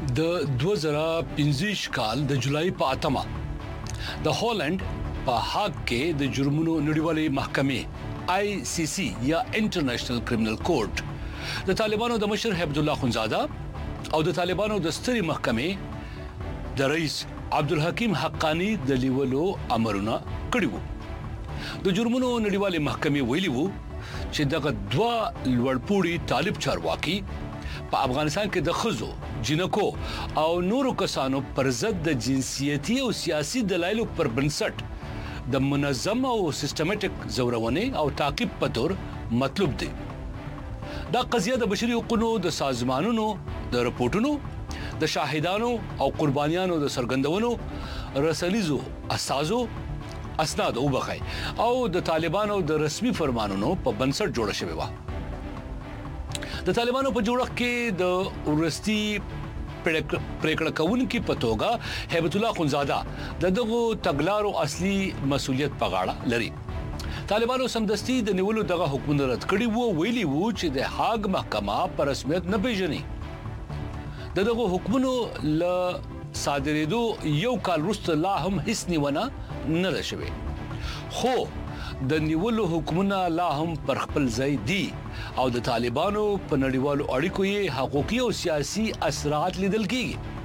د 2015 کال د جولای په 8 د هالند په هاګ کې د جرمونو نړیوالې محکمې ICC یا انټرنیشنل کرمینل کورټ د طالبانو د مشر عبد الله خنزاده او د طالبانو د ستري محکمې د رئیس عبدالحکیم حقانی د لیولو امرونه کړی وو. د جرمونو نړیوالې محکمې ویلي وو چې دغه دوه لوړپوړي طالب چارواکي په افغانستان کې د خزو، جنکو او نورو کسانو پر ضد د جنسیتي او سیاسي دلایلو پر بنسټ د منظم او سیستماتیک زورونې او تعقیب په تور مطلوب دي. دا قضیه د بشري حقوقو د سازمانونو د رپورټونو د شاهدانو او قربانیانو د سرګندونو رسنیزو اسناد وبخای او د طالبانو د رسمي فرمانونو په بنسټ جوړه شوې و. د طالبانو په جوړښت کې د ورستي پریکړه کوونکي په توګه هیبت الله خنزاده دغه تګلارو اصلي مسؤلیت په غاړه لري. طالبانو سمدستي د نیولو دغه حکم رد کړی وو، ویلي وو چې د هاګ محکمه پر رسمیت نه پیژني. دغه حکمونو ل صادرېدو یو کال وروسته لا هم هیڅ نیونه نه ده شوې، خو د نیولو حکمونه لا هم پر خپل ځای دي او د طالبانو په نړیوالو اړیکو یې حقوقي او سیاسي اثرات لیدل کیږي.